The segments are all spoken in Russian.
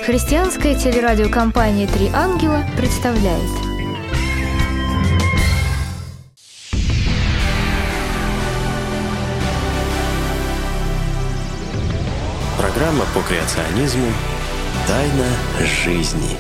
Христианская телерадиокомпания «Три ангела» представляет. Программа по креационизму «Тайна жизни».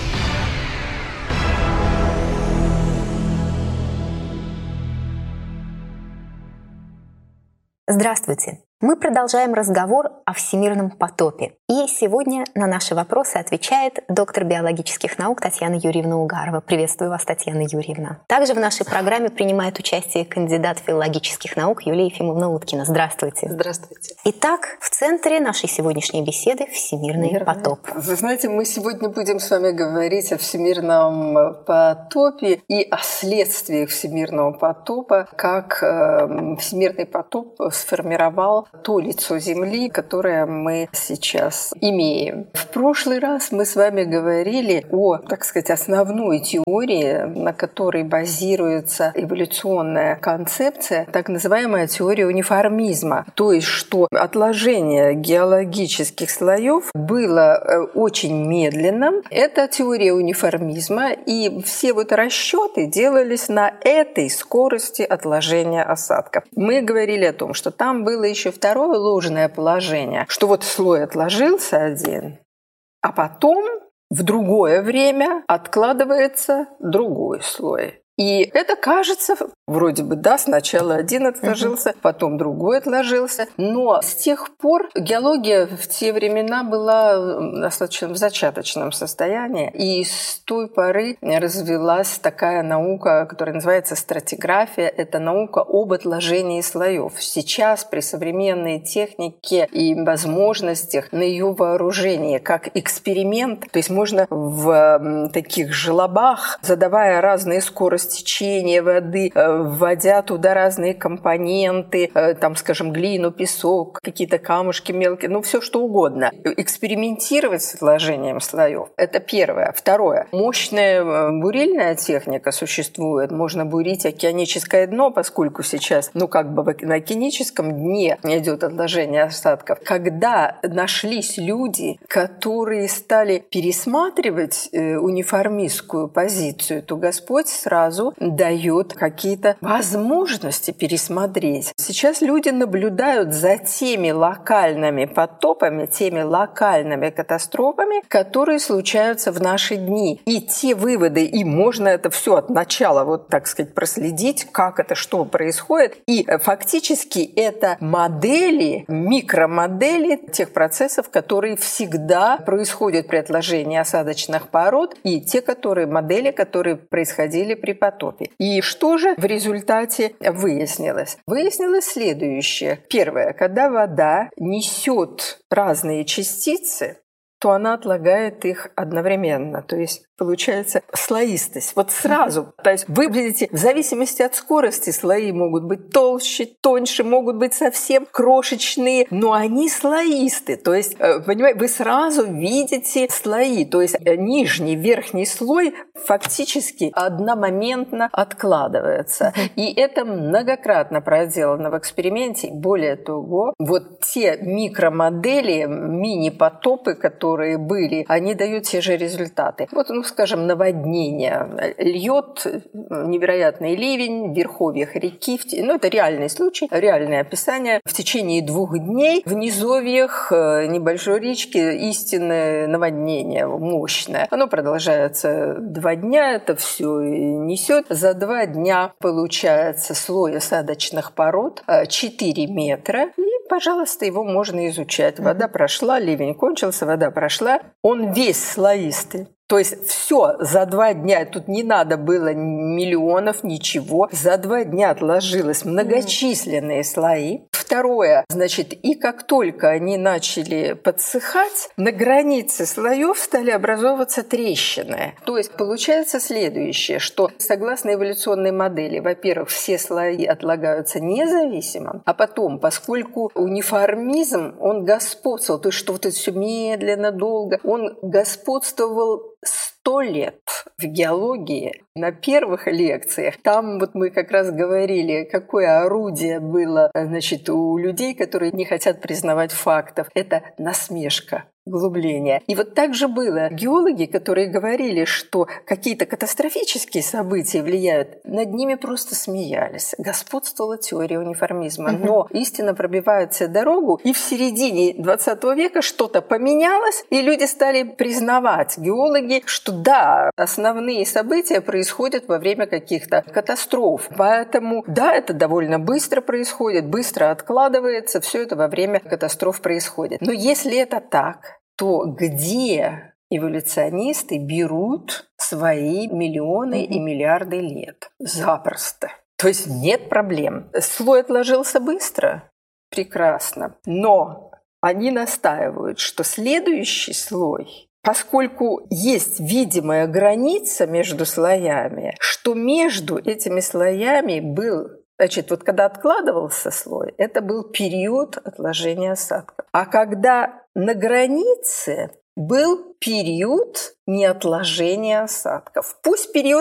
Здравствуйте! Мы продолжаем разговор о всемирном потопе. И сегодня на наши вопросы отвечает доктор биологических наук Татьяна Юрьевна Угарова. Приветствую вас, Татьяна Юрьевна. Также в нашей программе принимает участие кандидат филологических наук Юлия Ефимовна Уткина. Здравствуйте. Здравствуйте. Итак, в центре нашей сегодняшней беседы всемирный потоп. Вы знаете, мы сегодня будем с вами говорить о всемирном потопе и о следствиях всемирного потопа, как всемирный потоп сформировал то лицо Земли, которое мы сейчас имеем. В прошлый раз мы с вами говорили о, так сказать, основной теории, на которой базируется эволюционная концепция, так называемая теория униформизма. То есть, что отложение геологических слоев было очень медленным. Это теория униформизма, и все вот расчеты делались на этой скорости отложения осадков. Мы говорили о том, что там было еще второе ложное положение, что вот слой отложился один, а потом в другое время откладывается другой слой. И это кажется, вроде бы, да, сначала один отложился, потом другой отложился. Но с тех пор геология в те времена была достаточно в зачаточном состоянии. И с той поры развилась такая наука, которая называется стратиграфия. Это наука об отложении слоев. Сейчас при современной технике и возможностях на ее вооружении, как эксперимент, то есть можно в таких желобах, задавая разные скорости течения воды, вводя туда разные компоненты, там, скажем, глину, песок, какие-то камушки мелкие, ну, все что угодно. Экспериментировать с отложением слоев – это первое. Второе. Мощная бурильная техника существует. Можно бурить океаническое дно, поскольку сейчас, как бы на океаническом дне идет отложение осадков. Когда нашлись люди, которые стали пересматривать униформистскую позицию, то Господь сразу дает какие-то возможности пересмотреть. Сейчас люди наблюдают за теми локальными потопами, теми локальными катастрофами, которые случаются в наши дни. И те выводы, и можно это все от начала, вот так сказать, проследить, как это, что происходит. И фактически это модели, микромодели тех процессов, которые всегда происходят при отложении осадочных пород, и те модели, которые происходили при потопе. И что же в результате выяснилось? Выяснилось следующее. Первое. Когда вода несет разные частицы, то она отлагает их одновременно. То есть получается слоистость. Вот сразу. То есть вы видите, в зависимости от скорости слои могут быть толще, тоньше, могут быть совсем крошечные, но они слоисты. То есть, понимаете, вы сразу видите слои. То есть нижний, верхний слой фактически одномоментно откладывается. И это многократно проделано в эксперименте. Более того, вот те микромодели, мини-потопы, которые были, они дают те же результаты. Вот, скажем, наводнение. Льет невероятный ливень в верховьях реки. Это реальный случай, реальное описание. В течение 2 дней в низовьях небольшой речки истинное наводнение мощное. Оно продолжается 2 дня, это все несет. За 2 дня получается слой осадочных пород 4 метра. И, пожалуйста, его можно изучать. Вода прошла, ливень кончился, вода прошла. Он весь слоистый. То есть все за 2 дня, тут не надо было миллионов, ничего. За 2 дня отложилось многочисленные слои. Второе, и как только они начали подсыхать, на границе слоев стали образовываться трещины. То есть получается следующее, что согласно эволюционной модели, во-первых, все слои отлагаются независимо, а потом, поскольку униформизм, он господствовал, то есть что вот это все медленно, долго, он господствовал 100 лет в геологии, на первых лекциях. Там вот мы как раз говорили, какое орудие было, значит, у людей, которые не хотят признавать фактов. Это насмешка. Углубление. И вот так же было. Геологи, которые говорили, что какие-то катастрофические события влияют, над ними просто смеялись. Господствовала теория униформизма. Но истина пробивает себе дорогу, и в середине 20 века что-то поменялось, и люди стали признавать, геологи, что да, основные события происходят во время каких-то катастроф. Поэтому, да, это довольно быстро происходит, быстро откладывается, все это во время катастроф происходит. Но если это так, то где эволюционисты берут свои миллионы и миллиарды лет? Запросто. То есть нет проблем. Слой отложился быстро? Прекрасно. Но они настаивают, что следующий слой, поскольку есть видимая граница между слоями, что между этими слоями был... Значит, вот когда откладывался слой, это был период отложения осадков. А когда на границе был период неотложения осадков. Пусть период